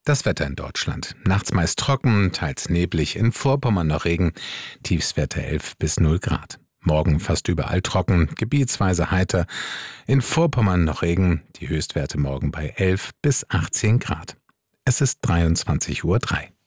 Das Wetter in Deutschland. Nachts meist trocken, teils neblig, in Vorpommern noch Regen, Tiefstwerte 11 bis 0 Grad. Morgen fast überall trocken, gebietsweise heiter, in Vorpommern noch Regen, die Höchstwerte morgen bei 11 bis 18 Grad. Es ist 23:03 Uhr.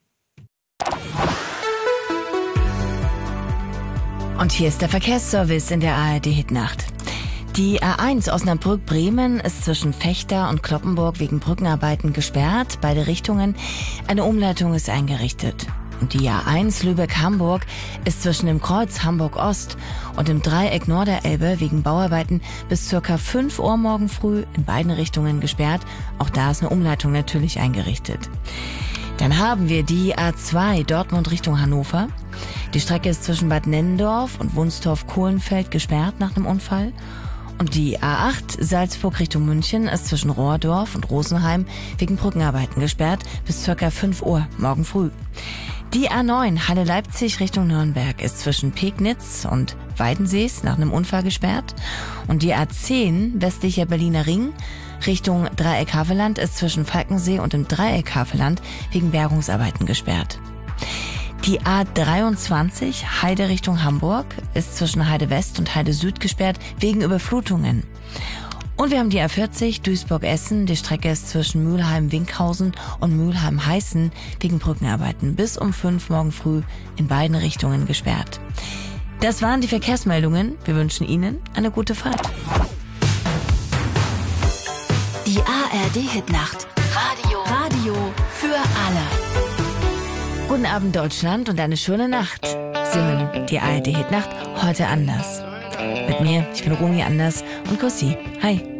Und hier ist der Verkehrsservice in der ARD-Hitnacht. Die A1 Osnabrück-Bremen ist zwischen Vechta und Cloppenburg wegen Brückenarbeiten gesperrt. Beide Richtungen. Eine Umleitung ist eingerichtet. Und die A1 Lübeck-Hamburg ist zwischen dem Kreuz Hamburg-Ost und dem Dreieck Norderelbe wegen Bauarbeiten bis ca. 5 Uhr morgen früh in beiden Richtungen gesperrt. Auch da ist eine Umleitung natürlich eingerichtet. Dann haben wir die A2 Dortmund Richtung Hannover. Die Strecke ist zwischen Bad Nennendorf und Wunstorf-Kohlenfeld gesperrt nach einem Unfall. Und die A8 Salzburg Richtung München ist zwischen Rohrdorf und Rosenheim wegen Brückenarbeiten gesperrt bis ca. 5 Uhr morgen früh. Die A9 Halle-Leipzig Richtung Nürnberg ist zwischen Pegnitz und Weidensees nach einem Unfall gesperrt. Und die A10 westlicher Berliner Ring Richtung Dreieck Havelland ist zwischen Falkensee und dem Dreieck Havelland wegen Bergungsarbeiten gesperrt. Die A23 Heide Richtung Hamburg ist zwischen Heide West und Heide Süd gesperrt wegen Überflutungen. Und wir haben die A40 Duisburg-Essen. Die Strecke ist zwischen Mülheim-Winkhausen und Mülheim-Heißen wegen Brückenarbeiten bis um 5 morgen früh in beiden Richtungen gesperrt. Das waren die Verkehrsmeldungen. Wir wünschen Ihnen eine gute Fahrt. Die ARD-Hitnacht. Radio für alle. Guten Abend Deutschland und eine schöne Nacht. Sie hören die ARD-Hitnacht heute anders. Mit mir, ich bin Romy Anders und Kussi. Hi.